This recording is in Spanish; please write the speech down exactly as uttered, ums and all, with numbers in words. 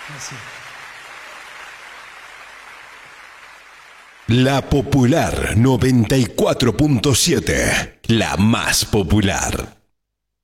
Así. La Popular noventa y cuatro punto siete, la más popular.